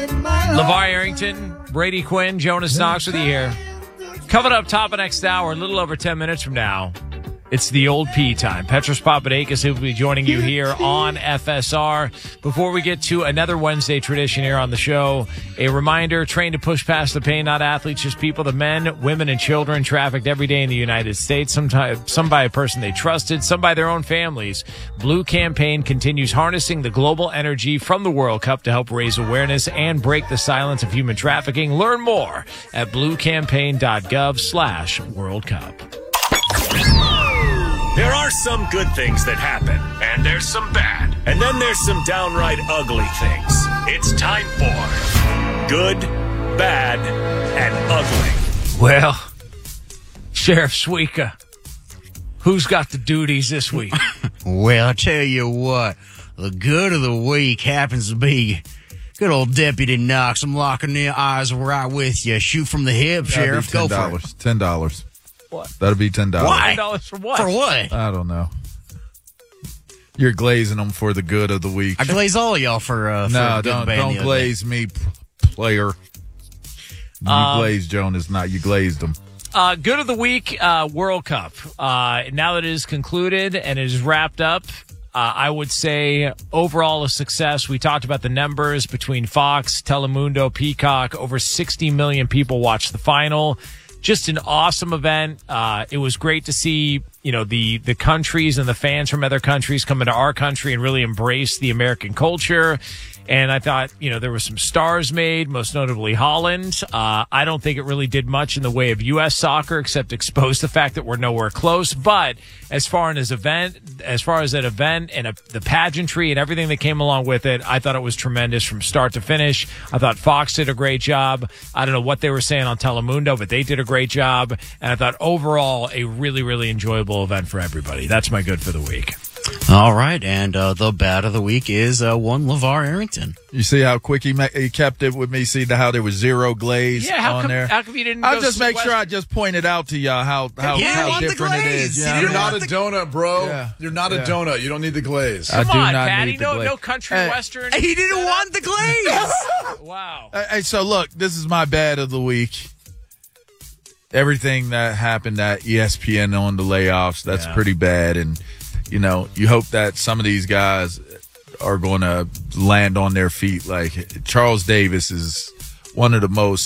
LeVar Arrington, Brady Quinn, Jonas Knox with you here. Coming up top of next hour, a little over 10 minutes from now, it's the old P time. Petros Papadakis will be joining you here on FSR. Before we get to another Wednesday tradition here on the show, a reminder, train to push past the pain, not athletes, just people, the men, women, and children trafficked every day in the United States, some by a person they trusted, some by their own families. Blue Campaign continues harnessing the global energy from the World Cup to help raise awareness and break the silence of human trafficking. Learn more at bluecampaign.gov/World Cup. There are some good things that happen, and there's some bad, and then there's some downright ugly things. It's time for Good, Bad, and Ugly. Well, Sheriff Suika, who's got the duties this week? Well, I tell you what, the good of the week happens to be good old Deputy Knox. I'm locking the eyes right with you. Shoot from the hip, Sheriff. Go for it. $10. What? That'll be $10. Why? $10 for what? For what? I don't know. You're glazing them for the good of the week. I glaze all of y'all for no, good don't glaze me, player. You glazed Jonas, not you glazed them. Good of the week, World Cup. Now that it is concluded and it is wrapped up, I would say overall a success. We talked about the numbers between Fox, Telemundo, Peacock. Over 60 million people watched the final. Just an awesome event. It was great to see, the countries and the fans from other countries come into our country and really embrace the American culture. And I thought, there were some stars made, most notably Holland. I don't think it really did much in the way of U.S. soccer, except expose the fact that we're nowhere close. But as far as that event and the pageantry and everything that came along with it, I thought it was tremendous from start to finish. I thought Fox did a great job. I don't know what they were saying on Telemundo, but they did a great job. And I thought overall a really, really enjoyable event for everybody. That's my good for the week. All right, and the bad of the week is one LeVar Arrington. You see how quick he kept it with me? See how there was zero glaze on there? How come you didn't I'll just make sure I just pointed out to y'all how different it is. Yeah, you're not a donut, bro. Yeah. You're not a donut. You don't need the glaze. Come on, Patty. Need the glaze. No country western. He didn't want the glaze. Wow. Hey, so look, this is my bad of the week. Everything that happened at ESPN on the layoffs, that's pretty bad. And, you hope that some of these guys are going to land on their feet. Like Charles Davis is one of the most